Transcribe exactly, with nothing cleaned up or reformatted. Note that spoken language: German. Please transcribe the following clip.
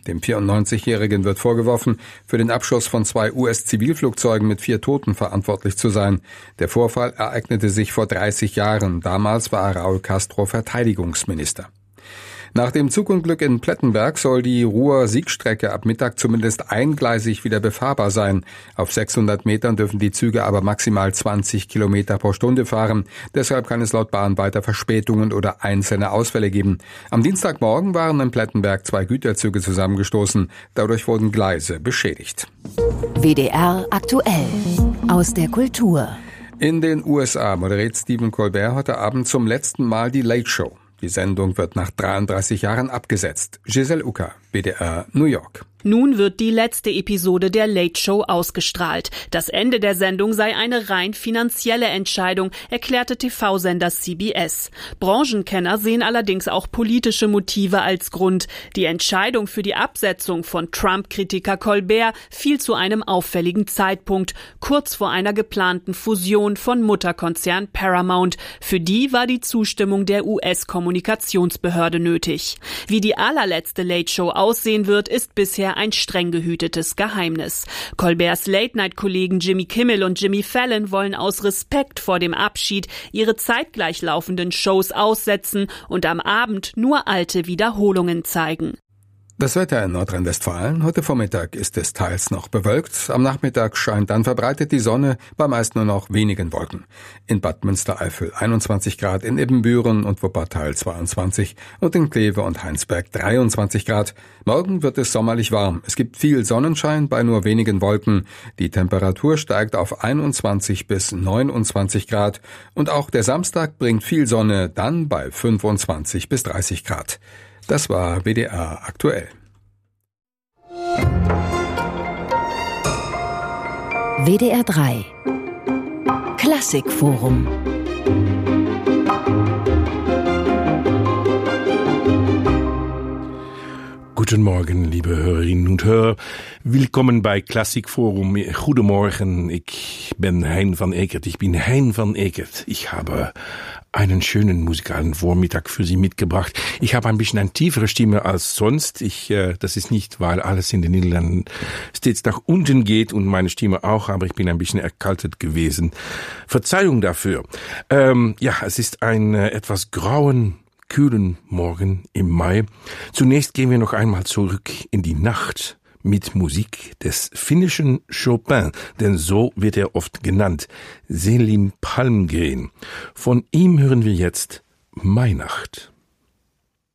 Dem vierundneunzigjährigen wird vorgeworfen, für den Abschuss von zwei U S-Zivilflugzeugen mit vier Toten verantwortlich zu sein. Der Vorfall ereignete sich vor dreißig Jahren. Damals war Raúl Castro Verteidigungsminister. Nach dem Zugunglück in Plettenberg soll die Ruhr-Siegstrecke ab Mittag zumindest eingleisig wieder befahrbar sein. Auf sechshundert Metern dürfen die Züge aber maximal zwanzig Kilometer pro Stunde fahren. Deshalb kann es laut Bahn weiter Verspätungen oder einzelne Ausfälle geben. Am Dienstagmorgen waren in Plettenberg zwei Güterzüge zusammengestoßen. Dadurch wurden Gleise beschädigt. W D R aktuell aus der Kultur. In den U S A moderiert Stephen Colbert heute Abend zum letzten Mal die Late Show. Die Sendung wird nach dreiunddreißig Jahren abgesetzt. Giselle Ucker, W D R, New York. Nun wird die letzte Episode der Late Show ausgestrahlt. Das Ende der Sendung sei eine rein finanzielle Entscheidung, erklärte T V-Sender C B S. Branchenkenner sehen allerdings auch politische Motive als Grund. Die Entscheidung für die Absetzung von Trump-Kritiker Colbert fiel zu einem auffälligen Zeitpunkt, kurz vor einer geplanten Fusion von Mutterkonzern Paramount. Für die war die Zustimmung der U S-Kommunikationsbehörde nötig. Wie die allerletzte Late Show aussehen wird, ist bisher ein streng gehütetes Geheimnis. Colberts Late-Night-Kollegen Jimmy Kimmel und Jimmy Fallon wollen aus Respekt vor dem Abschied ihre zeitgleich laufenden Shows aussetzen und am Abend nur alte Wiederholungen zeigen. Das Wetter in Nordrhein-Westfalen. Heute Vormittag ist es teils noch bewölkt. Am Nachmittag scheint dann verbreitet die Sonne, bei meist nur noch wenigen Wolken. In Bad Münstereifel einundzwanzig Grad, in Ibbenbüren und Wuppertal zweiundzwanzig und in Kleve und Heinsberg dreiundzwanzig Grad. Morgen wird es sommerlich warm. Es gibt viel Sonnenschein bei nur wenigen Wolken. Die Temperatur steigt auf einundzwanzig bis neunundzwanzig Grad. Und auch der Samstag bringt viel Sonne, dann bei fünfundzwanzig bis dreißig Grad. Das war W D R aktuell. W D R drei Klassikforum. Guten Morgen, liebe Hörerinnen und Hörer. Willkommen bei Klassikforum. Goedemorgen, ich bin Hein van Ekert. Ich bin Hein van Ekert. Ich habe einen schönen musikalen Vormittag für Sie mitgebracht. Ich habe ein bisschen eine tiefere Stimme als sonst. Ich, äh, das ist nicht, weil alles in den Niederlanden stets nach unten geht und meine Stimme auch, aber ich bin ein bisschen erkaltet gewesen. Verzeihung dafür. Ähm, ja, es ist ein äh, etwas grauen, kühlen Morgen im Mai. Zunächst gehen wir noch einmal zurück in die Nacht mit Musik des finnischen Chopin, denn so wird er oft genannt, Selim Palmgren. Von ihm hören wir jetzt Mainacht.